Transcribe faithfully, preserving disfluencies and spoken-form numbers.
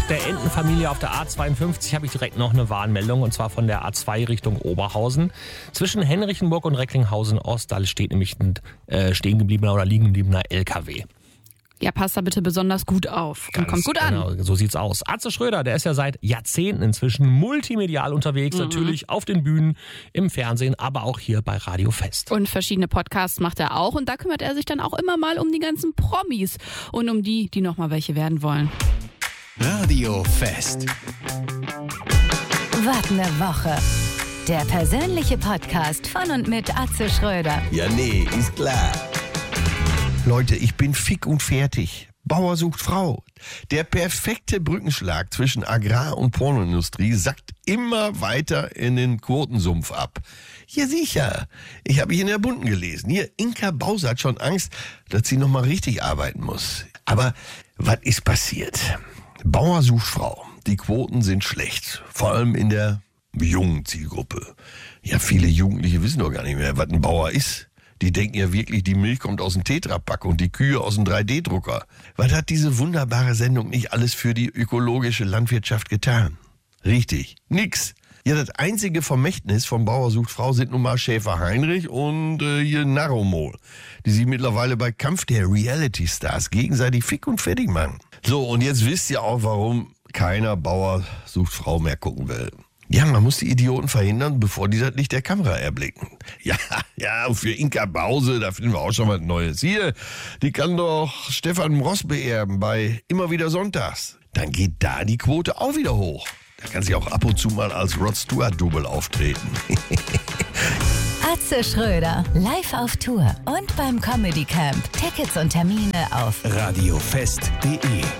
der Entenfamilie auf der A zweiundfünfzig habe ich direkt noch eine Warnmeldung, und zwar von der A zwei Richtung Oberhausen. Zwischen Henrichenburg und Recklinghausen-Ost, da steht nämlich ein äh, stehen gebliebener oder liegen gebliebener L K W. Ja, passt da bitte besonders gut auf und Ganz kommt gut genau, an. So sieht's aus. Atze Schröder, der ist ja seit Jahrzehnten inzwischen multimedial unterwegs. Mhm. Natürlich auf den Bühnen, im Fernsehen, aber auch hier bei Radio Fest. Und verschiedene Podcasts macht er auch. Und da kümmert er sich dann auch immer mal um die ganzen Promis und um die, die noch mal welche werden wollen. Radio Fest. Was ne Woche. Der persönliche Podcast von und mit Atze Schröder. Ja, nee, ist klar. Leute, ich bin fick und fertig. Bauer sucht Frau. Der perfekte Brückenschlag zwischen Agrar- und Pornoindustrie sackt immer weiter in den Quotensumpf ab. Ja sicher, ich habe ich in der Bunten gelesen. Hier, Inka Bause hat schon Angst, dass sie nochmal richtig arbeiten muss. Aber was ist passiert? Bauer sucht Frau. Die Quoten sind schlecht, vor allem in der jungen Zielgruppe. Ja, viele Jugendliche wissen doch gar nicht mehr, was ein Bauer ist. Die denken ja wirklich, die Milch kommt aus dem Tetrapack und die Kühe aus dem drei D Drucker. Was hat diese wunderbare Sendung nicht alles für die ökologische Landwirtschaft getan? Richtig, nix. Ja, das einzige Vermächtnis vom Bauer sucht Frau sind nun mal Schäfer Heinrich und äh, hier Narromol, die sich mittlerweile bei Kampf der Reality-Stars gegenseitig fick und fertig machen. So, und jetzt wisst ihr auch, warum keiner Bauer sucht Frau mehr gucken will. Ja, man muss die Idioten verhindern, bevor die das Licht der Kamera erblicken. Ja, ja, und für Inka Bause, da finden wir auch schon was Neues. Hier, die kann doch Stefan Ross beerben bei Immer wieder Sonntags. Dann geht da die Quote auch wieder hoch. Da kann sie auch ab und zu mal als Rod Stewart-Double auftreten. Atze Schröder, live auf Tour und beim Comedy Camp. Tickets und Termine auf radiofest punkt de